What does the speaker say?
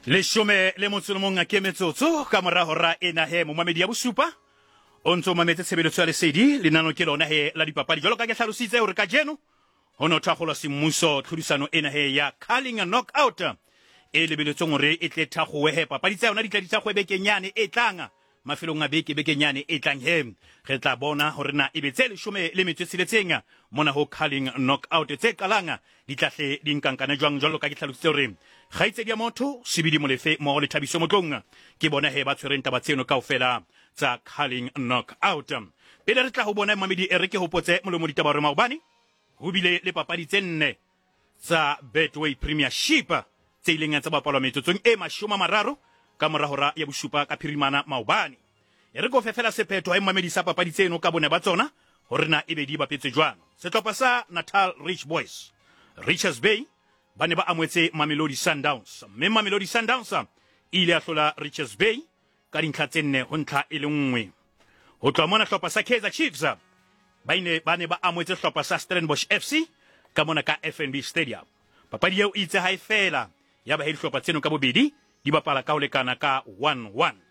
Leshome le motsolomong a kemetsotso ka mora hora ena he momamedi ya bosupa o ntso mametse tshebeletso ya lesedi lenano ke lona he la dipapadi jalo ka ke hlalositse hore ka jeno ho no thakgolwa semmuso tlhodisano ena he ya Carling Knockout e lebeletsong hore e tle thakgowe he papadi tsa yona di tla di thakgowe bekenyane e tlanga mafelong a bekenyane e tlang he re tla bona hore na e betse leshome le metso tsheletseng mona ho Carling Knockout tse qalanga di tlahle di nkankana jwang jalo ka ke hlalositse hore kgaitsedi ya motho sebidi molefe mo le thabiso motlong ke bona he ba tshwereng taba tseno kaofela tsa Carling Knockout pele re tla ho bona mamedi e re ke hopotse molomo ditaba re maobane ho bile le papadi tse nne tsa Betway Premiership tse ileng tsa bapalwa metsotsong e 30 ka mora hora ya bosupa ka phirimana maobane e re go fefela sephetho ha mamedi sa papadi tseno ka bone ba tsona hore na e be di bapetse jwang setlopha sa Natal Rich Boys Richards Bay ba ne ba amwetse Mamelodi Sundowns mme Mamelodi Sundowns ile a hlola Richards Bay ka dintlha tse nne ho ntlha e le nngwe ho tloha mona hlopha sa Kaizer Chiefs ba ne ba amwetse hlopha sa Stellenbosch FC ka mona ka FNB Stadium papadi eo itse ha e fela ya ba he hlopha tseno ka bobedi di bapala ka ho lekana ka 1-1